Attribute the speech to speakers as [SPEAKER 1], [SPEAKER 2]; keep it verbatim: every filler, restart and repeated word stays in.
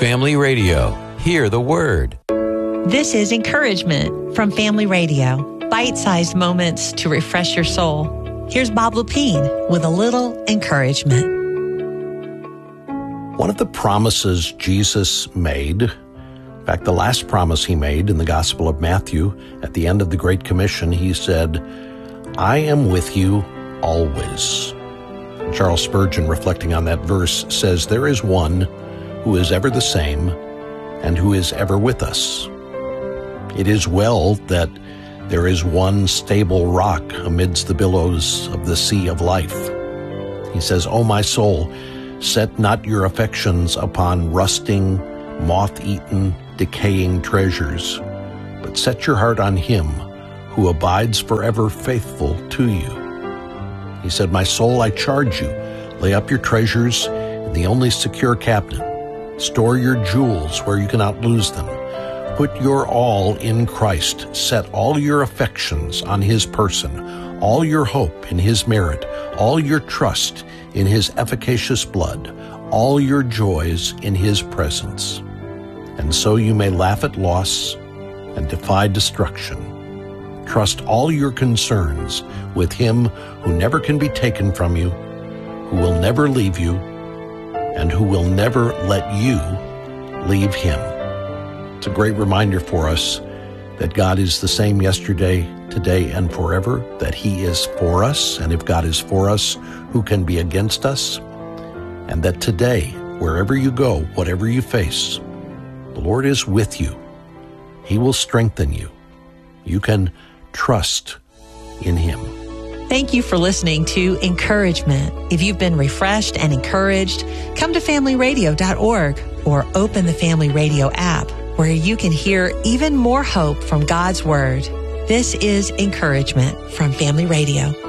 [SPEAKER 1] Family Radio. Hear the Word.
[SPEAKER 2] This is Encouragement from Family Radio. Bite-sized moments to refresh your soul. Here's Bob Lepine with a little encouragement.
[SPEAKER 3] One of the promises Jesus made, in fact, the last promise he made in the Gospel of Matthew, at the end of the Great Commission, he said, I am with you always. Charles Spurgeon, reflecting on that verse, says, there is one who is ever the same and who is ever with us. It is well that there is one stable rock amidst the billows of the sea of life. He says, O my soul, set not your affections upon rusting, moth-eaten, decaying treasures, but set your heart on him who abides forever faithful to you. He said, my soul, I charge you, lay up your treasures in the only secure cabinet. Store your jewels where you cannot lose them. Put your all in Christ. Set all your affections on his person, all your hope in his merit, all your trust in his efficacious blood, all your joys in his presence. And so you may laugh at loss and defy destruction. Trust all your concerns with him who never can be taken from you, who will never leave you, and who will never let you leave him. It's a great reminder for us that God is the same yesterday, today, and forever, that he is for us, and if God is for us, who can be against us? And that today, wherever you go, whatever you face, the Lord is with you. He will strengthen you. You can trust in him.
[SPEAKER 2] Thank you for listening to Encouragement. If you've been refreshed and encouraged, come to family radio dot org or open the Family Radio app where you can hear even more hope from God's Word. This is Encouragement from Family Radio.